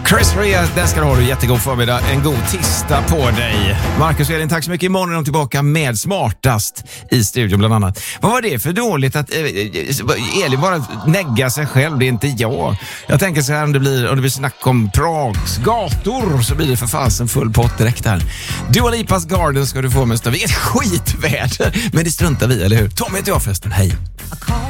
Chris Rea, den ska du ha. Jättegod förmiddag. En god tisdag på dig. Marcus och Elin, tack så mycket. Imorgon är de tillbaka med Smartast i studion bland annat. Vad var det för dåligt att Elin bara neggar sig själv? Det är inte jag. Jag tänker så här, om det blir snack om Prags gator så blir det för fasen full pott direkt här. Dua Lipas Garden ska du få med. Vi är ett skitväder, men det struntar vi, eller hur? Tommy heter jag förresten. Hej.